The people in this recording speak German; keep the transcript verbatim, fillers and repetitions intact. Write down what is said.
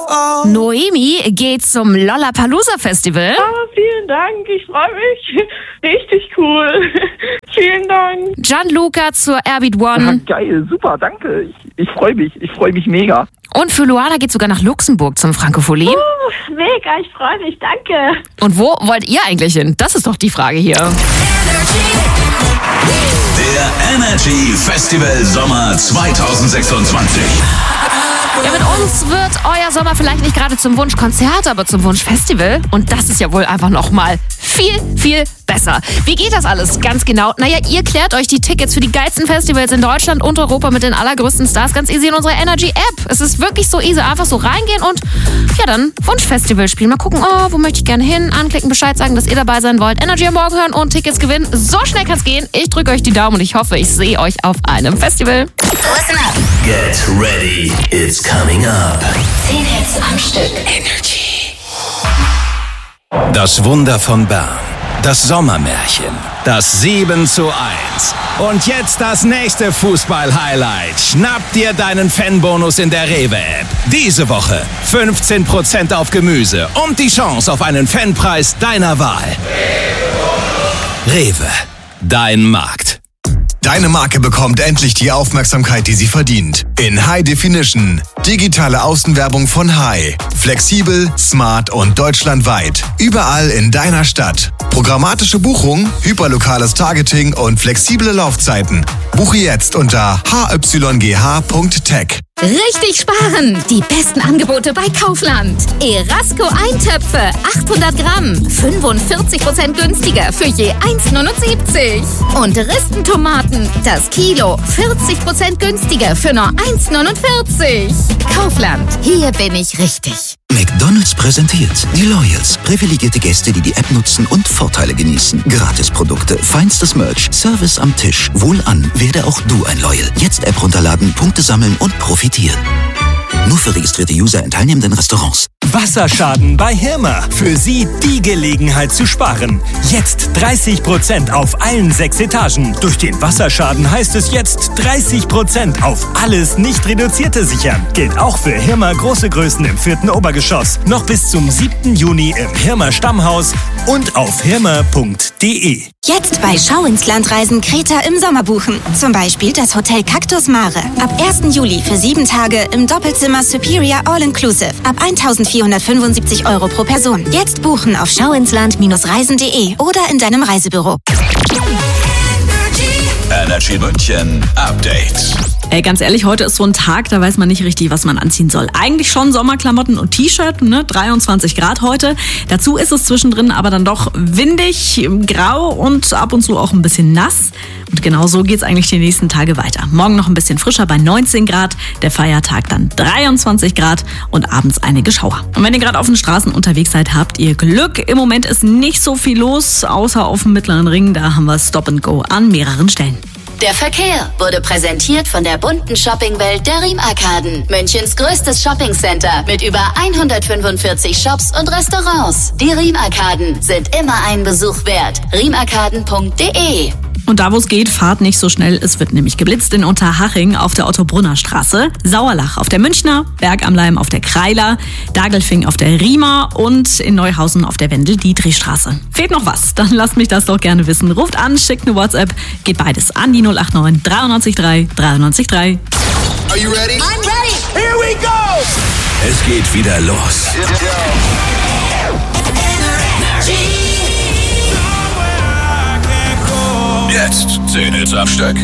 oh. Noemi geht zum Lollapalooza Festival. Ah, vielen Dank, ich freue mich. Richtig cool. Vielen Dank. Gianluca zur Airbeat One. Ja, geil, super, danke. Ich, ich freue mich, ich freue mich mega. Und für Luana geht sogar nach Luxemburg zum Frankophonie. Uh, mega, ich freue mich, danke. Und wo wollt ihr eigentlich hin? Das ist doch die Frage hier. Der Energy Festival Sommer zwanzig sechsundzwanzig. Ja, mit uns wird euer Sommer vielleicht nicht gerade zum Wunschkonzert, aber zum Wunschfestival. Und das ist ja wohl einfach nochmal viel, viel besser. Wie geht das alles ganz genau? Naja, ihr klärt euch die Tickets für die geilsten Festivals in Deutschland und Europa mit den allergrößten Stars ganz easy in unserer Energy-App. Es ist wirklich so easy, einfach so reingehen und ja, dann Wunschfestival spielen. Mal gucken, oh, wo möchte ich gerne hin? Anklicken, Bescheid sagen, dass ihr dabei sein wollt. Energy am Morgen hören und Tickets gewinnen. So schnell kann's gehen. Ich drücke euch die Daumen und ich hoffe, ich sehe euch auf einem Festival. Listen up. Get ready, it's coming up. Zehn Hits am Stück. Energy. Das Wunder von Bern. Das Sommermärchen. Das sieben zu eins. Und jetzt das nächste Fußball-Highlight. Schnapp dir deinen Fanbonus in der Rewe-App. Diese Woche fünfzehn Prozent auf Gemüse und die Chance auf einen Fanpreis deiner Wahl. Rewe. Dein Markt. Deine Marke bekommt endlich die Aufmerksamkeit, die sie verdient. In High Definition. Digitale Außenwerbung von High. Flexibel, smart und deutschlandweit. Überall in deiner Stadt. Programmatische Buchung, hyperlokales Targeting und flexible Laufzeiten. Buche jetzt unter h y g h punkt tech. Richtig sparen! Die besten Angebote bei Kaufland. Erasco Eintöpfe, achthundert Gramm, fünfundvierzig Prozent günstiger für je eins neunundsiebzig. Und Ristentomaten, das Kilo, vierzig Prozent günstiger für nur eins neunundvierzig. Kaufland, hier bin ich richtig. McDonald's präsentiert die Loyals. Privilegierte Gäste, die die App nutzen und Vorteile genießen. Gratisprodukte, feinstes Merch, Service am Tisch. Wohlan, werde auch du ein Loyal. Jetzt App runterladen, Punkte sammeln und profitieren. Nur für registrierte User in teilnehmenden Restaurants. Wasserschaden bei Hirma. Für Sie die Gelegenheit zu sparen. Jetzt dreißig Prozent auf allen sechs Etagen. Durch den Wasserschaden heißt es jetzt dreißig Prozent auf alles nicht Reduzierte sichern. Gilt auch für Hirma große Größen im vierten Obergeschoss. Noch bis zum siebten Juni im Hirma Stammhaus und auf hirma punkt de. Jetzt bei Schau ins Land Reisen Kreta im Sommer buchen. Zum Beispiel das Hotel Cactus Mare. Ab ersten Juli für sieben Tage im Doppelzimmer Superior All Inclusive. Ab eintausendvierhundertfünfundsiebzig Euro pro Person. Jetzt buchen auf schauinsland reisen punkt de oder in deinem Reisebüro. Energy München Update. Ey, ganz ehrlich, heute ist so ein Tag, da weiß man nicht richtig, was man anziehen soll. Eigentlich schon Sommerklamotten und T-Shirt, ne? dreiundzwanzig Grad heute. Dazu ist es zwischendrin aber dann doch windig, grau und ab und zu auch ein bisschen nass. Und genau so geht's eigentlich die nächsten Tage weiter. Morgen noch ein bisschen frischer bei neunzehn Grad, der Feiertag dann dreiundzwanzig Grad und abends einige Schauer. Und wenn ihr gerade auf den Straßen unterwegs seid, habt ihr Glück. Im Moment ist nicht so viel los, außer auf dem Mittleren Ring. Da haben wir Stop and Go an mehreren Stellen. Der Verkehr wurde präsentiert von der bunten Shoppingwelt der Riem-Arkaden. Münchens größtes Shoppingcenter mit über hundertfünfundvierzig Shops und Restaurants. Die Riem-Arkaden sind immer einen Besuch wert. riem arkaden punkt de. Und da, wo es geht, fahrt nicht so schnell. Es wird nämlich geblitzt in Unterhaching auf der Otto-Brunner Straße, Sauerlach auf der Münchner, Berg am Leim auf der Kreiler, Dagelfing auf der Riemer und in Neuhausen auf der Wendel-Dietrich-Straße. Fehlt noch was? Dann lasst mich das doch gerne wissen. Ruft an, schickt eine WhatsApp, geht beides an die null acht neun dreiundneunzig drei dreiundneunzig drei. Are you ready? I'm ready. Here we go. Es geht wieder los. Jetzt zehn Hits am Stück.